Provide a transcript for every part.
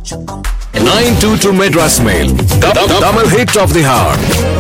922 Madras Mail. Tamil hit of the hour.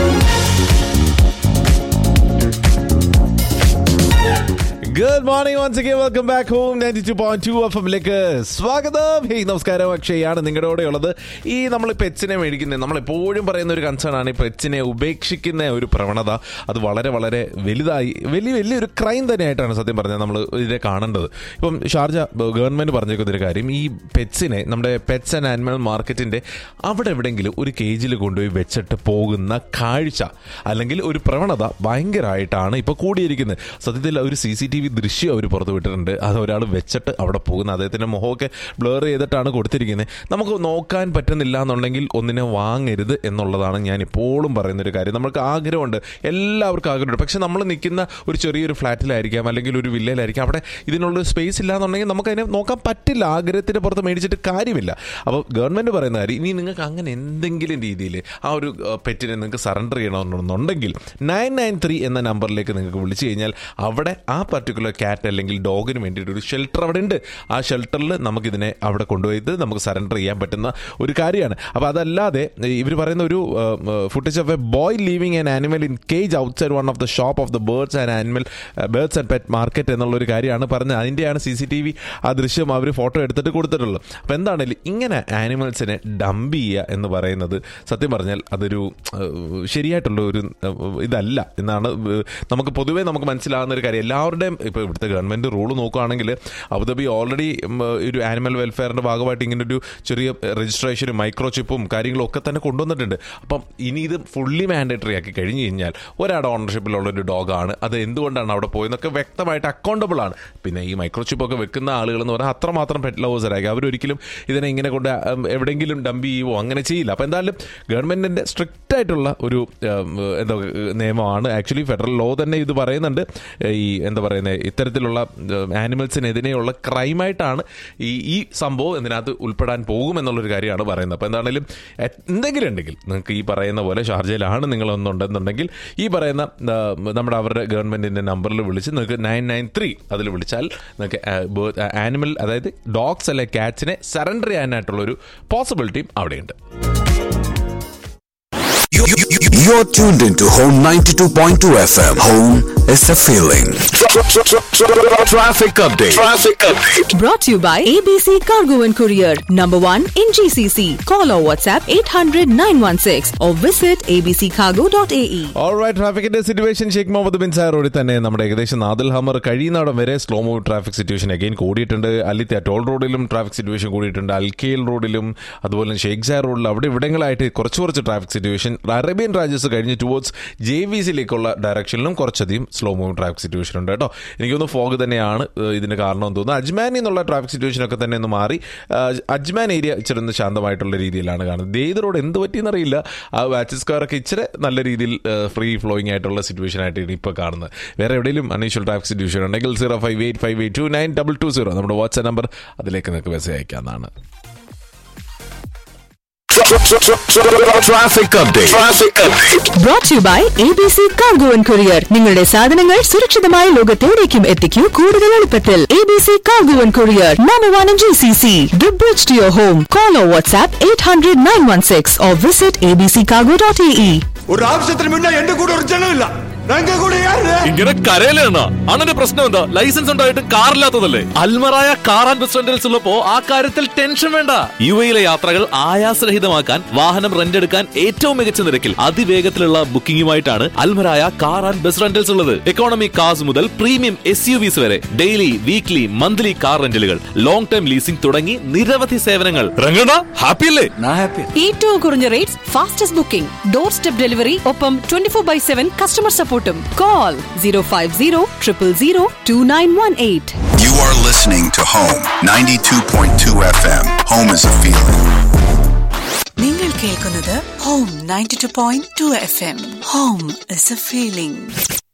Good morning once again. Welcome back home. 92.2 FM ലേക്ക് സ്വാഗതം. Hey നമസ്കാരം, അക്ഷയാണ് നിങ്ങളുടെ കൂടെ ഉള്ളത്. ഈ നമ്മൾ പെറ്റ്സിനെ മേടിക്കുന്നത്, നമ്മളെപ്പോഴും പറയുന്ന ഒരു കൺസേൺ ആണ്. ഈ പെറ്റ്സിനെ ഉപേക്ഷിക്കുന്ന ഒരു പ്രവണത അത് വളരെ വളരെ വലുതായി വലിയൊരു ക്രൈം തന്നെയായിട്ടാണ് സത്യം പറഞ്ഞാൽ നമ്മൾ ഇതിനെ കാണേണ്ടത്. ഇപ്പം ഷാർജ ഗവൺമെൻറ് പറഞ്ഞേക്കുന്നൊരു കാര്യം, ഈ പെറ്റ്സിനെ നമ്മുടെ പെറ്റ്സ് ആൻഡ് ആനിമൽ മാർക്കറ്റിൻ്റെ അവിടെ എവിടെയെങ്കിലും ഒരു കേജിൽ കൊണ്ടുപോയി വെച്ചിട്ട് പോകുന്ന കാഴ്ച അല്ലെങ്കിൽ ഒരു പ്രവണത ഭയങ്കരമായിട്ടാണ് ഇപ്പോൾ കൂടിയിരിക്കുന്നത്. സത്യത്തിൽ ഒരു CCTV ദൃശ്യം അവർ പുറത്തു വിട്ടിട്ടുണ്ട്. അത് ഒരാൾ വെച്ചിട്ട് അവിടെ പോകുന്ന അദ്ദേഹത്തിൻ്റെ മുഖമൊക്കെ ബ്ലർ ചെയ്തിട്ടാണ് കൊടുത്തിരിക്കുന്നത്. നമുക്ക് നോക്കാൻ പറ്റുന്നില്ല എന്നുണ്ടെങ്കിൽ ഒന്നിനെ വാങ്ങരുത് എന്നുള്ളതാണ് ഞാൻ ഇപ്പോഴും പറയുന്നൊരു കാര്യം. നമുക്ക് ആഗ്രഹമുണ്ട്, എല്ലാവർക്കും ആഗ്രഹമുണ്ട്. പക്ഷെ നമ്മൾ നിൽക്കുന്ന ഒരു ചെറിയൊരു ഫ്ലാറ്റിലായിരിക്കാം അല്ലെങ്കിൽ ഒരു വില്ലയിലായിരിക്കാം, അവിടെ ഇതിനുള്ള സ്പേസ് ഇല്ല എന്നുണ്ടെങ്കിൽ നമുക്കതിനെ നോക്കാൻ പറ്റില്ല. ആഗ്രഹത്തിന് പുറത്ത് മേടിച്ചിട്ട് കാര്യമില്ല. അപ്പോൾ ഗവൺമെൻറ് പറയുന്ന കാര്യം, ഇനി നിങ്ങൾക്ക് അങ്ങനെ എന്തെങ്കിലും രീതിയിൽ ആ ഒരു പെറ്റിനെ നിങ്ങൾക്ക് സറണ്ടർ ചെയ്യണമെന്നുണ്ടെങ്കിൽ 993 എന്ന നമ്പറിലേക്ക് നിങ്ങൾക്ക് വിളിച്ചു കഴിഞ്ഞാൽ അവിടെ ആ പർട്ടിക്കുലർ ക്യാറ്റ് അല്ലെങ്കിൽ ഡോഗിന് വേണ്ടിയിട്ട് ഒരു ഷെൽട്ടർ അവിടെ ഉണ്ട്. ആ ഷെൽട്ടറിൽ നമുക്കിതിനെ അവിടെ കൊണ്ടുപോയിട്ട് നമുക്ക് സറണ്ടർ ചെയ്യാൻ പറ്റുന്ന ഒരു കാര്യമാണ്. അപ്പോൾ അതല്ലാതെ ഇവർ പറയുന്ന ഒരു footage of A boy living an animal in cage outside one of the shop of the birds and pet market എന്നുള്ളൊരു കാര്യമാണ് പറഞ്ഞത്. അതിൻ്റെയാണ് CCTV ആ ദൃശ്യം അവർ ഫോട്ടോ എടുത്തിട്ട് കൊടുത്തിട്ടുള്ളത്. അപ്പോൾ എന്താണെങ്കിലും ഇങ്ങനെ ആനിമൽസിനെ ഡംപ് ചെയ്യുക എന്ന് പറയുന്നത് സത്യം പറഞ്ഞാൽ അതൊരു ശരിയായിട്ടുള്ള ഒരു ഇതല്ല എന്നാണ് നമുക്ക് പൊതുവേ നമുക്ക് മനസ്സിലാകുന്ന ഒരു കാര്യം. എല്ലാവരുടെയും ഇപ്പോൾ ഇവിടുത്തെ ഗവൺമെൻറ് റൂൾ നോക്കുകയാണെങ്കിൽ അബുദാബി ഓൾറെഡി ഒരു ആനിമൽ വെൽഫെയറിൻ്റെ ഭാഗമായിട്ട് ഇങ്ങനൊരു ചെറിയ രജിസ്ട്രേഷനും മൈക്രോചിപ്പും കാര്യങ്ങളും ഒക്കെ തന്നെ കൊണ്ടുവന്നിട്ടുണ്ട്. അപ്പം ഇനി ഇത് ഫുള്ളി മാൻഡേറ്ററി ആക്കി കഴിഞ്ഞ് കഴിഞ്ഞാൽ ഒരാളുടെ ഓണർഷിപ്പിലുള്ളൊരു ഡോഗാണ്, അത് എന്തുകൊണ്ടാണ് അവിടെ പോയെന്നൊക്കെ വ്യക്തമായിട്ട് അക്കൗണ്ടബിൾ ആണ്. പിന്നെ ഈ മൈക്രോചിപ്പൊക്കെ വെക്കുന്ന ആളുകൾ എന്ന് പറഞ്ഞാൽ അത്രമാത്രം പെറ്റ് ലവേഴ്സരായിരിക്കും. അവരൊരിക്കലും ഇതിനെ ഇങ്ങനെ കൊണ്ട് എവിടെയെങ്കിലും ഡംപ് ചെയ്യുമോ അങ്ങനെ ചെയ്യില്ല. അപ്പോൾ എന്തായാലും ഗവൺമെൻറ്റിൻ്റെ സ്ട്രിക്റ്റ് ആയിട്ടുള്ള ഒരു എന്താ നിയമമാണ്. ആക്ച്വലി ഫെഡറൽ ലോ തന്നെ ഇത് പറയുന്നുണ്ട്. ഈ എന്താ പറയുന്നത്, ഇത്തരത്തിലുള്ള ആനിമൽസിനെതിരെയുള്ള ക്രൈമായിട്ടാണ് ഈ സംഭവം ഇതിനകത്ത് ഉൾപ്പെടാൻ പോകുമെന്നുള്ളൊരു കാര്യമാണ് പറയുന്നത്. അപ്പോൾ എന്താണെങ്കിലും എന്തെങ്കിലും ഉണ്ടെങ്കിൽ നിങ്ങൾക്ക് ഈ പറയുന്ന പോലെ ഷാർജയിലാണ് നിങ്ങളൊന്നുണ്ടെന്നുണ്ടെങ്കിൽ ഈ പറയുന്ന അവരുടെ ഗവൺമെൻറ്റിൻ്റെ നമ്പറിൽ വിളിച്ച് നിങ്ങൾക്ക് 993 അതിൽ വിളിച്ചാൽ നിങ്ങൾക്ക് ആനിമൽ, അതായത് ഡോഗ്സ് അല്ലെ കാറ്റ്സിനെ സറണ്ടർ ചെയ്യാനായിട്ടുള്ളൊരു പോസിബിലിറ്റിയും അവിടെയുണ്ട്. You're tuned into Home 92.2 FM. Home is a feeling. Traffic update. Brought to you by ABC Cargo and Courier, number 1 in GCC. Call or WhatsApp 800-916 or visit abccargo.ae. Alright, ട്രാഫിക്കിന്റെ situation Sheikh Muhammad bin സായർ റോഡിൽ തന്നെ നമ്മുടെ ഏകദേശം നാദിൽ ഹമർ കഴിയുന്നിടം വരെ slow move traffic situation again കൂടിയിട്ടുണ്ട്. അലിത്യ toll റോഡിലും traffic situation കൂടിയിട്ടുണ്ട്. അൽക്കേൽ റോഡിലും അതുപോലെ ഷെയ്ഖ് സായർ റോഡിലും അവിടെ ഇവിടങ്ങളായിട്ട് കുറച്ച് ട്രാഫിക് സിറ്റുവേഷൻ. അറേബ്യൻ രാജ്യസ് കഴിഞ്ഞ് ടുവേർഡ്സ് JVCയിലേക്കുള്ള ഡയറക്ഷനിലും കുറച്ചധികം സ്ലോ മൂവ് ട്രാഫിക് സിറ്റുവേഷൻ ഉണ്ട് കേട്ടോ. എനിക്കൊന്ന് ഫോഗ് തന്നെയാണ് ഇതിന് കാരണമെന്ന് തോന്നുന്നു. അജ്മാനിൽ നിന്നുള്ള ട്രാഫിക് സിറ്റുവേഷനൊക്കെ തന്നെ ഒന്ന് മാറി അജ്മാൻ ഏരിയ ഇച്ചിരി ഒന്ന് ശാന്തമായിട്ടുള്ള രീതിയിലാണ് കാണുന്നത്. ദേദ് റോഡ് എന്ത് പറ്റിയെന്നറിയില്ല, ആ വാച്ചസ് സ്ക്വയറൊക്കെ ഇച്ചിരി നല്ല രീതിയിൽ ഫ്രീ ഫ്ലോയിങ് ആയിട്ടുള്ള സിറ്റുവേഷൻ ആയിട്ടാണ് ഇപ്പോൾ കാണുന്നത്. വേറെ എവിടെയെങ്കിലും അൺയൂഷ്വൽ ട്രാഫിക് സിറ്റുവേഷൻ ഉണ്ടെങ്കിൽ 05858292220 നമ്മുടെ വാട്സ്ആപ്പ് നമ്പർ, അതിലേക്ക് നിങ്ങൾക്ക് മെസ്സേജ് അയക്കാവുന്നതാണ്. Traffic update. Brought to you by ABC Cargo and Courier. നിങ്ങളുടെ സാധനങ്ങൾ സുരക്ഷിതമായ ലോകത്തെവിടേക്കും എത്തിക്കൂ കൂടുതൽ എളുപ്പത്തിൽ. ABC Cargo and Courier, number 1 in GCC. The bridge to your home. Call or WhatsApp 800-916 or visit abccargo.ae. ഒരു ആവശ്യത്തിന് മുന്നേ എന്റെ കൂടെ ഒരു ജനമില്ല. ഇങ്ങനെ കരയിലാണ് അണ്ണന്റെ പ്രശ്നം എന്താ? ലൈസൻസ് ഉണ്ടായിട്ട് കാറില്ലാത്തതല്ലേ? Almarai car and bus rentals ഉള്ളപ്പോ ആ കാര്യത്തിൽ ടെൻഷൻ വേണ്ട. UAE യാത്രകൾ ആയാസരഹിതമാക്കാൻ വാഹനം റെന്റ് എടുക്കാൻ ഏറ്റവും മികച്ച നിരക്കിൽ അതിവേഗത്തിലുള്ള ബുക്കിംഗുമായിട്ടാണ് Almarai car and bus rentals ഉള്ളത്. എക്കോണമി കാർസ് മുതൽ പ്രീമിയം SUVs വരെ daily, weekly, monthly car റെന്റലുകൾ, long time leasing തുടങ്ങി നിരവധി സേവനങ്ങൾ. രംഗണ്ണ ഹാപ്പി അല്ലേ? ഏറ്റവും കുറഞ്ഞ rates, fastest booking, door step delivery, ഒപ്പം 24/7 കസ്റ്റമർ സപ്പോർട്ടും. Call 050-000-2918. You are listening to Home 92.2 FM. Home is a feeling. നിങ്ങൾ കേൾക്കുന്നത് Home 92.2 FM. Home is a feeling.